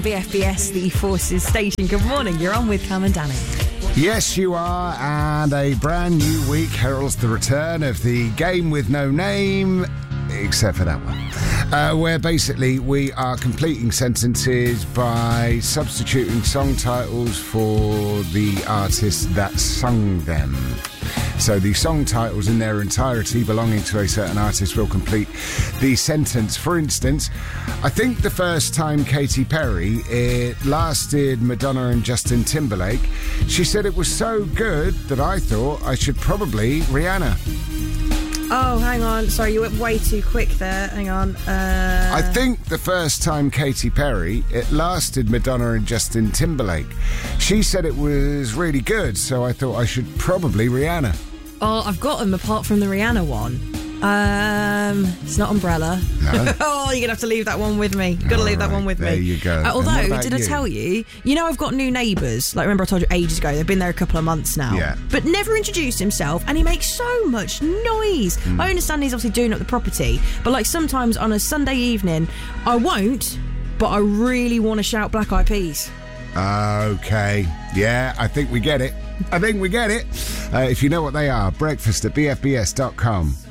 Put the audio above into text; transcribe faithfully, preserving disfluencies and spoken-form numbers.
B F B S, the Forces station. Good morning, you're on with Cam and Danny. Yes, you are, and a brand new week heralds the return of the game with no name, except for that one, uh, where basically we are completing sentences by substituting song titles for the artists that sung them. So the song titles in their entirety belonging to a certain artist will complete the sentence. For instance, I think the first time Katy Perry, it lasted Madonna and Justin Timberlake. She said it was so good that I thought I should probably Rihanna. Oh, hang on. Sorry, you went way too quick there. Hang on. Uh... I think the first time Katy Perry, it lasted Madonna and Justin Timberlake. She said it was really good, so I thought I should probably Rihanna. Oh, I've got them apart from the Rihanna one. Um, it's not Umbrella. No. Oh, you're going to have to leave that one with me. You've got to leave right, that one with there me. There you go. Uh, although, did you? I tell you, you know I've got new neighbours. Like, remember I told you ages ago, they've been there a couple of months now. Yeah. But never introduced himself, and he makes so much noise. Mm. I understand he's obviously doing up the property, but like sometimes on a Sunday evening, I won't, but I really want to shout Black Eyed Peas. Okay. Yeah, I think we get it. I think we get it. Uh, if you know what they are, breakfast at b f b s dot com.